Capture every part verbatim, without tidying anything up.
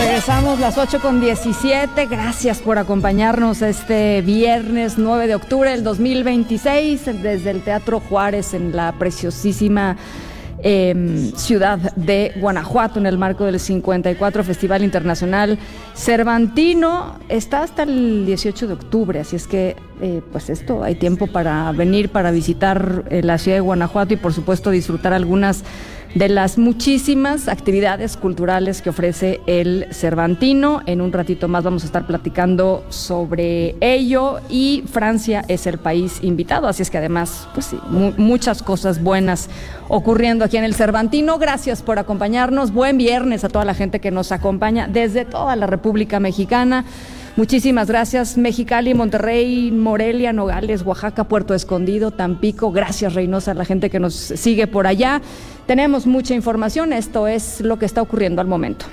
Regresamos las ocho con diecisiete. Gracias por acompañarnos este viernes nueve de octubre del dos mil veintiséis desde el Teatro Juárez en la preciosísima eh, ciudad de Guanajuato, en el marco del cincuenta y cuatro Festival Internacional Cervantino. Está hasta el dieciocho de octubre, así es que eh, pues esto, hay tiempo para venir, para visitar eh, la ciudad de Guanajuato y por supuesto disfrutar algunas de las muchísimas actividades culturales que ofrece el Cervantino. En un ratito más vamos a estar platicando sobre ello, y Francia es el país invitado, así es que además, pues sí, mu- muchas cosas buenas ocurriendo aquí en el Cervantino. Gracias por acompañarnos, buen viernes a toda la gente que nos acompaña desde toda la República Mexicana. Muchísimas gracias, Mexicali, Monterrey, Morelia, Nogales, Oaxaca, Puerto Escondido, Tampico. Gracias, Reynosa, a la gente que nos sigue por allá. Tenemos mucha información, esto es lo que está ocurriendo al momento.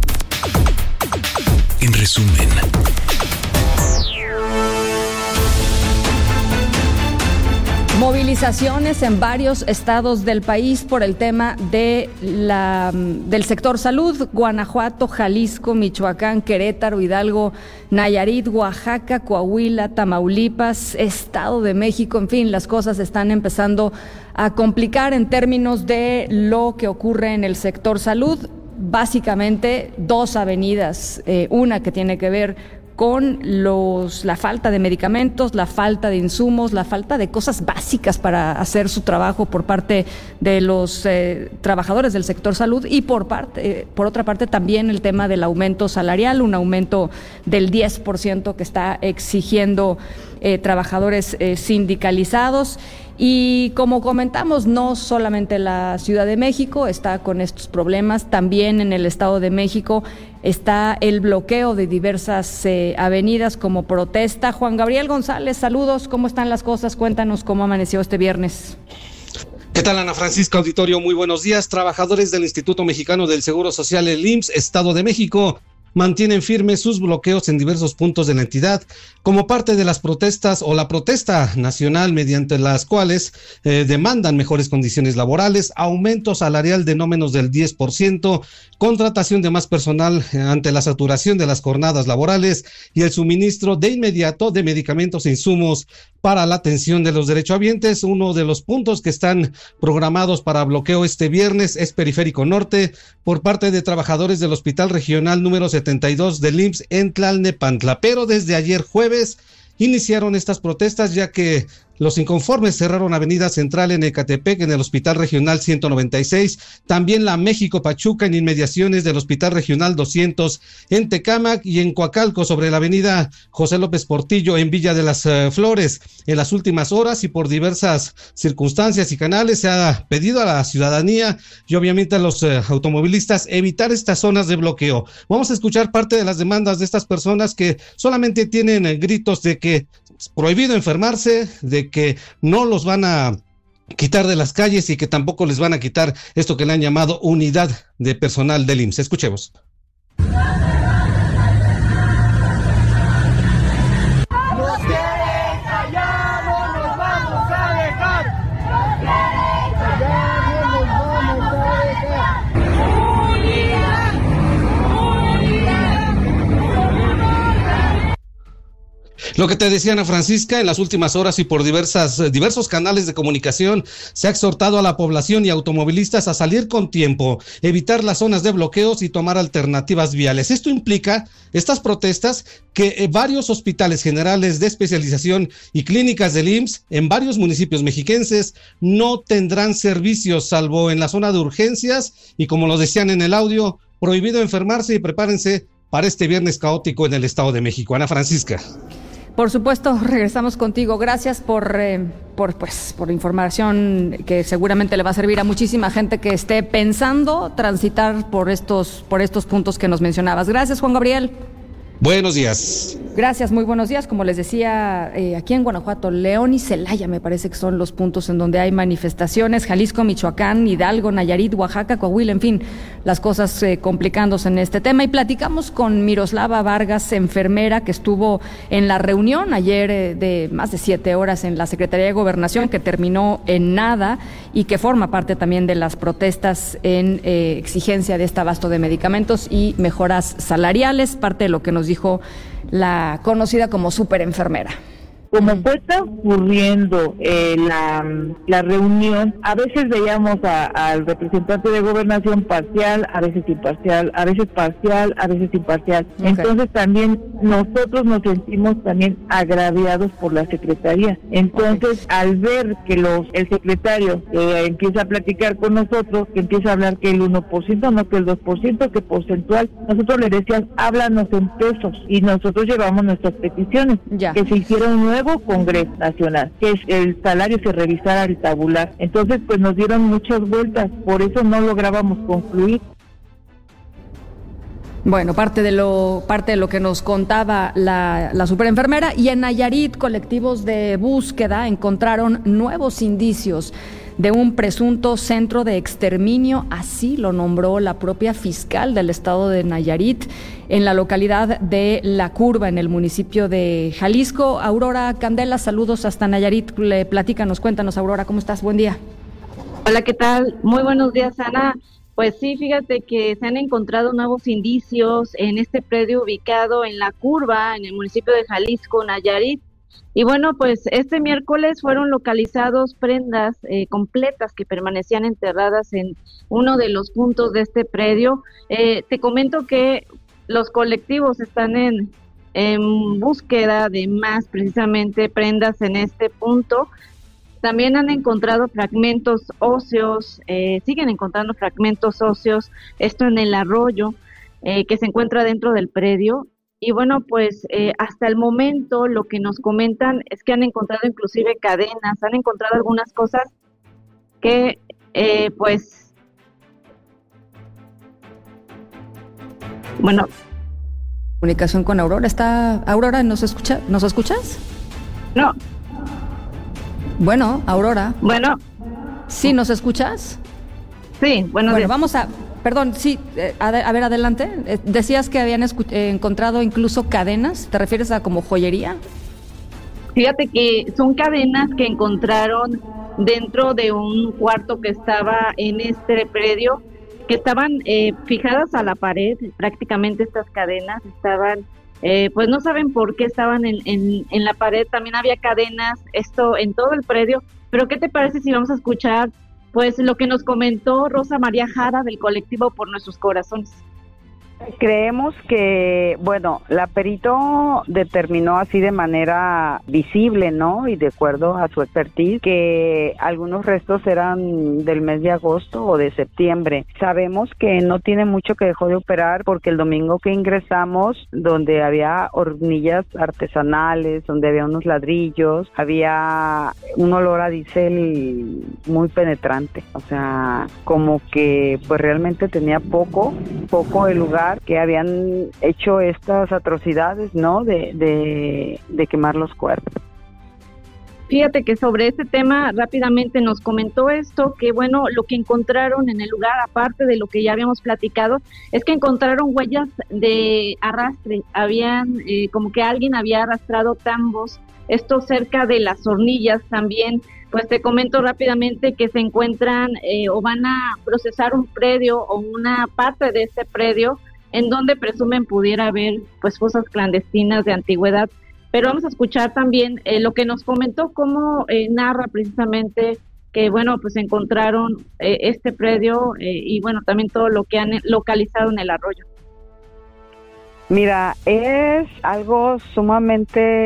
En resumen, movilizaciones en varios estados del país por el tema de la, del sector salud. Guanajuato, Jalisco, Michoacán, Querétaro, Hidalgo, Nayarit, Oaxaca, Coahuila, Tamaulipas, Estado de México. En fin, las cosas están empezando a complicar en términos de lo que ocurre en el sector salud. Básicamente dos avenidas, eh, una que tiene que ver con los, la falta de medicamentos, la falta de insumos, la falta de cosas básicas para hacer su trabajo por parte de los eh, trabajadores del sector salud, y por parte, eh, por otra parte también el tema del aumento salarial, un aumento del diez por ciento que está exigiendo eh, trabajadores eh, sindicalizados. Y como comentamos, no solamente la Ciudad de México está con estos problemas, también en el Estado de México está el bloqueo de diversas eh, avenidas como protesta. Juan Gabriel González, saludos, ¿cómo están las cosas? Cuéntanos cómo amaneció este viernes. ¿Qué tal, Ana Francisca, auditorio? Muy buenos días. Trabajadores del Instituto Mexicano del Seguro Social, el I M S S, Estado de México, mantienen firmes sus bloqueos en diversos puntos de la entidad como parte de las protestas o la protesta nacional, mediante las cuales eh, demandan mejores condiciones laborales, aumento salarial de no menos del diez por ciento, contratación de más personal eh, ante la saturación de las jornadas laborales y el suministro de inmediato de medicamentos e insumos para la atención de los derechohabientes. Uno de los puntos que están programados para bloqueo este viernes es Periférico Norte, por parte de trabajadores del Hospital Regional número setenta y dos del I M S S en Tlalnepantla. Pero desde ayer jueves iniciaron estas protestas, ya que los inconformes cerraron Avenida Central en Ecatepec, en el Hospital Regional ciento noventa y seis, también la México Pachuca en inmediaciones del Hospital Regional doscientos en Tecámac, y en Coacalco sobre la Avenida José López Portillo en Villa de las uh, Flores. En las últimas horas y por diversas circunstancias y canales se ha pedido a la ciudadanía y obviamente a los uh, automovilistas evitar estas zonas de bloqueo. Vamos a escuchar parte de las demandas de estas personas que solamente tienen uh, gritos de que es prohibido enfermarse, de que no los van a quitar de las calles y que tampoco les van a quitar esto que le han llamado unidad de personal del I M S S. Escuchemos. Lo que te decía, Ana Francisca, en las últimas horas y por diversas, diversos canales de comunicación se ha exhortado a la población y automovilistas a salir con tiempo, evitar las zonas de bloqueos y tomar alternativas viales. Esto implica, estas protestas, que eh, varios hospitales generales de especialización y clínicas del I M S S en varios municipios mexiquenses no tendrán servicios, salvo en la zona de urgencias, y como lo decían en el audio, prohibido enfermarse, y prepárense para este viernes caótico en el Estado de México. Ana Francisca. Por supuesto, regresamos contigo. Gracias por, eh, por, pues, por información que seguramente le va a servir a muchísima gente que esté pensando transitar por estos, por estos puntos que nos mencionabas. Gracias, Juan Gabriel. Buenos días. Gracias, muy buenos días. Como les decía, eh, aquí en Guanajuato, León y Celaya me parece que son los puntos en donde hay manifestaciones. Jalisco, Michoacán, Hidalgo, Nayarit, Oaxaca, Coahuila, en fin, las cosas eh, complicándose en este tema. Y platicamos con Miroslava Vargas, enfermera, que estuvo en la reunión ayer eh, de más de siete horas en la Secretaría de Gobernación, que terminó en nada y que forma parte también de las protestas en eh, exigencia de este abasto de medicamentos y mejoras salariales, parte de lo que nos dijo la conocida como superenfermera. Como fue está ocurriendo eh, la, la reunión, a veces veíamos a, al representante de gobernación parcial, a veces imparcial, a veces parcial, a veces imparcial. Okay. Entonces también nosotros nos sentimos también agraviados por la secretaría. Entonces, okay, al ver que los el secretario eh, empieza a platicar con nosotros, que empieza a hablar que el uno por ciento, no que el dos por ciento, que porcentual, nosotros le decíamos, háblanos en pesos, y nosotros llevamos nuestras peticiones, ya, que se hicieron nuevas Congreso Nacional, que es el salario se revisara al tabular. Entonces, pues nos dieron muchas vueltas, por eso no lográbamos concluir. Bueno, parte de lo parte de lo que nos contaba la, la superenfermera. Y en Nayarit, colectivos de búsqueda encontraron nuevos indicios de un presunto centro de exterminio, así lo nombró la propia fiscal del estado de Nayarit, en la localidad de La Curva, en el municipio de Jalisco. Aurora Candela, saludos hasta Nayarit. Le platícanos, cuéntanos, Aurora, ¿cómo estás? Buen día. Hola, ¿qué tal? Muy buenos días, Ana. Pues sí, fíjate que se han encontrado nuevos indicios en este predio ubicado en La Curva, en el municipio de Jalisco, Nayarit. Y bueno, pues este miércoles fueron localizados prendas eh, completas que permanecían enterradas en uno de los puntos de este predio. Eh, te comento que los colectivos están en, en búsqueda de más, precisamente, prendas en este punto. También han encontrado fragmentos óseos, eh, siguen encontrando fragmentos óseos, esto en el arroyo eh, que se encuentra dentro del predio. Y bueno, pues eh, hasta el momento lo que nos comentan es que han encontrado inclusive cadenas, han encontrado algunas cosas que eh, pues, bueno. Comunicación con Aurora, ¿está Aurora? ¿Nos escucha? ¿Nos escuchas? No. Bueno, Aurora. Bueno. ¿Sí nos escuchas? Sí, bueno. Bueno, vamos a... Perdón, sí, eh, a, a ver, adelante. Eh, decías que habían escu- eh, encontrado incluso cadenas. ¿Te refieres a como joyería? Fíjate que son cadenas que encontraron dentro de un cuarto que estaba en este predio, que estaban eh, fijadas a la pared. Prácticamente estas cadenas estaban, eh, pues no saben por qué estaban en, en, en la pared. También había cadenas, esto en todo el predio. Pero ¿qué te parece si vamos a escuchar pues lo que nos comentó Rosa María Jara del colectivo Por Nuestros Corazones? Creemos que, bueno, la perito determinó así de manera visible, ¿no? Y de acuerdo a su expertise, que algunos restos eran del mes de agosto o de septiembre. Sabemos que no tiene mucho que dejó de operar porque el domingo que ingresamos, donde había hornillas artesanales, donde había unos ladrillos, había un olor a diésel muy penetrante. O sea, como que pues realmente tenía poco, poco el lugar que habían hecho estas atrocidades, ¿no? De, de, de quemar los cuerpos. Fíjate que sobre este tema rápidamente nos comentó esto, que bueno, lo que encontraron en el lugar, aparte de lo que ya habíamos platicado, es que encontraron huellas de arrastre. Habían, eh, como que alguien había arrastrado tambos, esto cerca de las hornillas también. Pues te comento rápidamente que se encuentran eh, o van a procesar un predio o una parte de este predio en donde presumen pudiera haber pues fosas clandestinas de antigüedad. Pero vamos a escuchar también eh, lo que nos comentó, cómo eh, narra precisamente que, bueno, pues encontraron eh, este predio eh, y, bueno, también todo lo que han localizado en el arroyo. Mira, es algo sumamente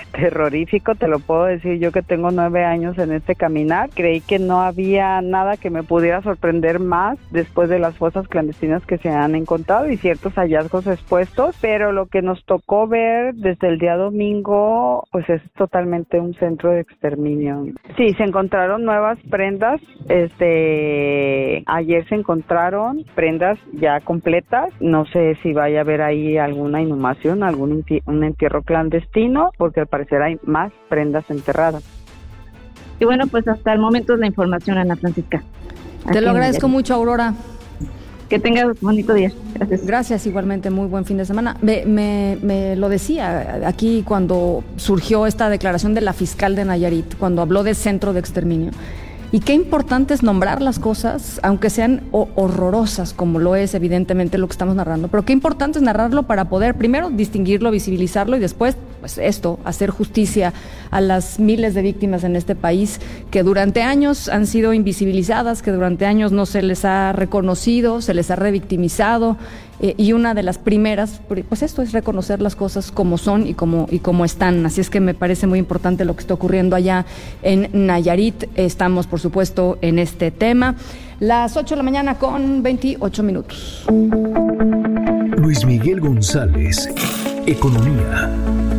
terrorífico, te lo puedo decir yo que tengo nueve años en este caminar. Creí que no había nada que me pudiera sorprender más después de las fosas clandestinas que se han encontrado y ciertos hallazgos expuestos, pero lo que nos tocó ver desde el día domingo, pues es totalmente un centro de exterminio. Sí, se encontraron nuevas prendas, este, ayer se encontraron prendas ya completas, no sé si vaya a haber ahí alguna inhumación, algún enti- un entierro clandestino, porque al parecer hay más prendas enterradas. Y bueno, pues hasta el momento es la información, Ana Francisca. Te Aquí lo agradezco en mucho, Aurora. Que tengas bonito día. Gracias. Gracias, igualmente, muy buen fin de semana. Me, me, me lo decía aquí cuando surgió esta declaración de la fiscal de Nayarit, cuando habló de centro de exterminio. Y qué importante es nombrar las cosas, aunque sean horrorosas, como lo es evidentemente lo que estamos narrando, pero qué importante es narrarlo para poder primero distinguirlo, visibilizarlo y después, pues esto, hacer justicia a las miles de víctimas en este país que durante años han sido invisibilizadas, que durante años no se les ha reconocido, se les ha revictimizado. Eh, y una de las primeras, pues esto es reconocer las cosas como son y como, y como están. Así es que me parece muy importante lo que está ocurriendo allá en Nayarit. Estamos, por supuesto, en este tema. Las ocho de la mañana con veintiocho minutos. Luis Miguel González, Economía.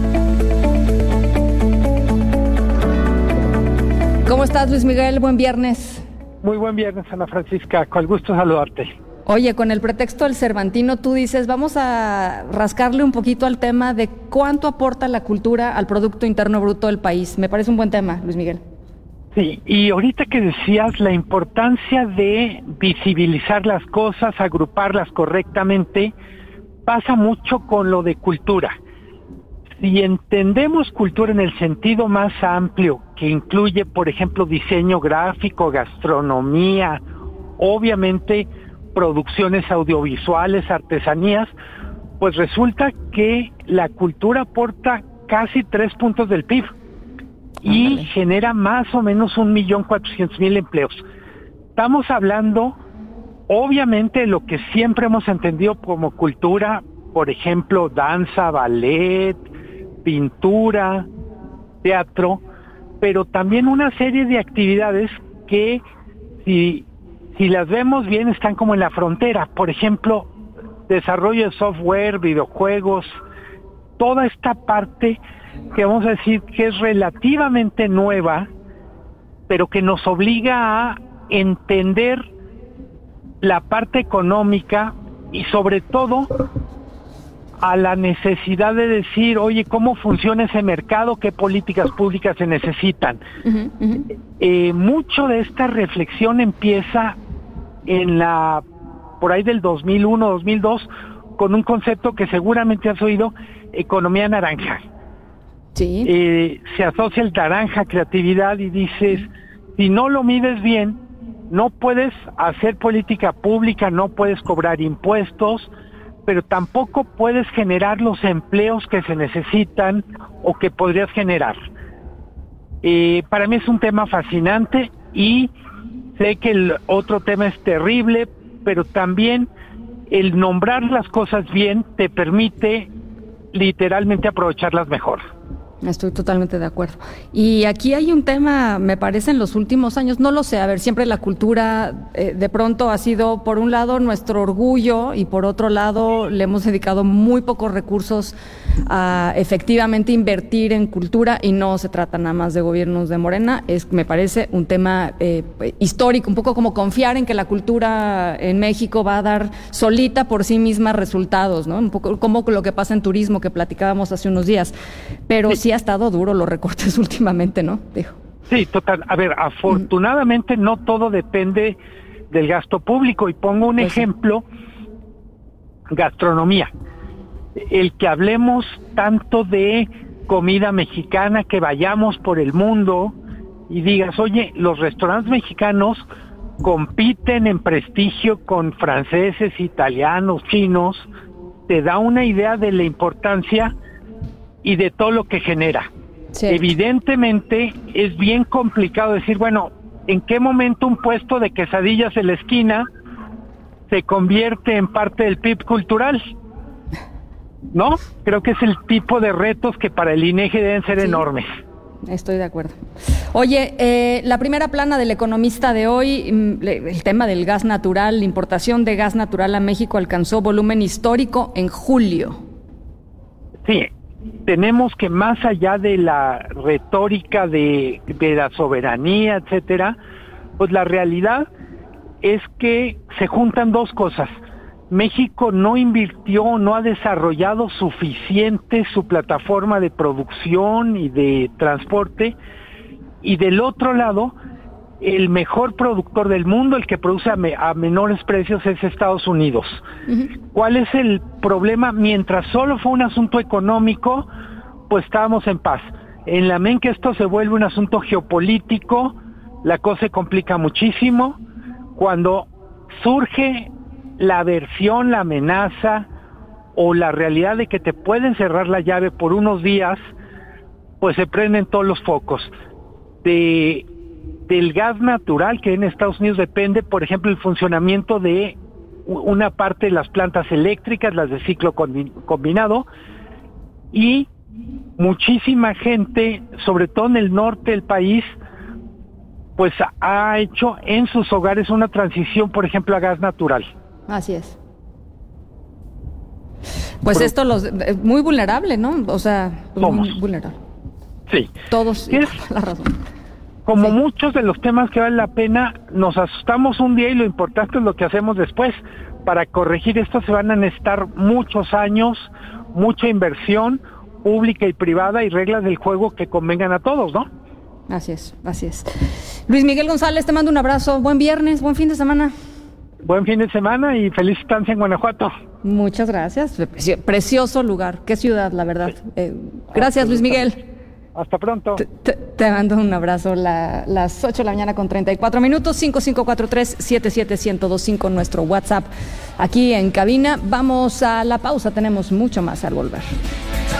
¿Cómo estás, Luis Miguel? Buen viernes. Muy buen viernes, Ana Francisca. Con gusto saludarte. Oye, con el pretexto del Cervantino, tú dices, vamos a rascarle un poquito al tema de cuánto aporta la cultura al Producto Interno Bruto del país. Me parece un buen tema, Luis Miguel. Sí, y ahorita que decías la importancia de visibilizar las cosas, agruparlas correctamente, pasa mucho con lo de cultura. Si entendemos cultura en el sentido más amplio, que incluye, por ejemplo, diseño gráfico, gastronomía, obviamente producciones audiovisuales, artesanías, pues resulta que la cultura aporta casi tres puntos del P I B y Ándale. genera más o menos un millón cuatrocientos mil empleos. Estamos hablando, obviamente, de lo que siempre hemos entendido como cultura, por ejemplo, danza, ballet, pintura, teatro, pero también una serie de actividades que, si Si las vemos bien, están como en la frontera. Por ejemplo, desarrollo de software, videojuegos, toda esta parte que vamos a decir que es relativamente nueva, pero que nos obliga a entender la parte económica y sobre todo a la necesidad de decir, oye, ¿cómo funciona ese mercado? ¿Qué políticas públicas se necesitan? Uh-huh, uh-huh. Eh, mucho de esta reflexión empieza en la, por ahí del dos mil uno, dos mil dos, con un concepto que seguramente has oído, economía naranja. Sí. Eh, se asocia el naranja, creatividad, y dices, si no lo mides bien, no puedes hacer política pública, no puedes cobrar impuestos, pero tampoco puedes generar los empleos que se necesitan o que podrías generar. Eh, para mí es un tema fascinante y sé que el otro tema es terrible, pero también el nombrar las cosas bien te permite literalmente aprovecharlas mejor. Estoy totalmente de acuerdo. Y aquí hay un tema, me parece, en los últimos años, no lo sé, a ver, siempre la cultura eh, de pronto ha sido, por un lado, nuestro orgullo y por otro lado, le hemos dedicado muy pocos recursos a efectivamente invertir en cultura y no se trata nada más de gobiernos de Morena, es, me parece, un tema eh, histórico, un poco como confiar en que la cultura en México va a dar solita por sí misma resultados, ¿no? Un poco como lo que pasa en turismo que platicábamos hace unos días, pero sí, sí ha estado duro los recortes últimamente, ¿no? Dijo. Sí, total. A ver, afortunadamente no todo depende del gasto público. Y pongo un pues ejemplo, sí. Gastronomía. El que hablemos tanto de comida mexicana, que vayamos por el mundo y digas, oye, los restaurantes mexicanos compiten en prestigio con franceses, italianos, chinos, te da una idea de la importancia y de todo lo que genera. Sí. Evidentemente es bien complicado decir, bueno, ¿en qué momento un puesto de quesadillas en la esquina se convierte en parte del P I B cultural? ¿no? Creo que es el tipo de retos que para el INEGI deben ser sí, enormes. Estoy de acuerdo. Oye, eh, la primera plana del Economista de hoy, el tema del gas natural, la importación de gas natural a México alcanzó volumen histórico en julio. Sí, tenemos que más allá de la retórica de, de la soberanía, etcétera, pues la realidad es que se juntan dos cosas. México no invirtió, no ha desarrollado suficiente su plataforma de producción y de transporte, y del otro lado, el mejor productor del mundo, el que produce a, me, a menores precios, es Estados Unidos. Uh-huh. ¿Cuál es el problema? Mientras solo fue un asunto económico, pues estábamos en paz. En la medida en que esto se vuelve un asunto geopolítico, la cosa se complica muchísimo. Cuando surge la aversión, la amenaza o la realidad de que te pueden cerrar la llave por unos días, pues se prenden todos los focos. De, del gas natural que en Estados Unidos depende, por ejemplo, el funcionamiento de una parte de las plantas eléctricas, las de ciclo combinado, y muchísima gente, sobre todo en el norte del país, pues ha hecho en sus hogares una transición, por ejemplo, a gas natural. Así es. Pues Pero, esto los eh, muy vulnerable, ¿no? O sea, pues muy vulnerable. Sí. Todos es, la razón. Como sí. muchos de los temas que vale la pena, nos asustamos un día y lo importante es lo que hacemos después. Para corregir esto se van a necesitar muchos años, mucha inversión pública y privada y reglas del juego que convengan a todos, ¿no? Así es, así es. Luis Miguel González, te mando un abrazo. Buen viernes, buen fin de semana. Buen fin de semana y feliz estancia en Guanajuato. Muchas gracias. Precioso lugar. Qué ciudad, la verdad. Eh, gracias, Luis Miguel. Hasta pronto. Te, te, te mando un abrazo. La, las ocho de la mañana con treinta y cuatro minutos. cinco cinco cuatro tres, siete siete uno cero dos cinco, nuestro WhatsApp aquí en cabina. Vamos a la pausa. Tenemos mucho más al volver.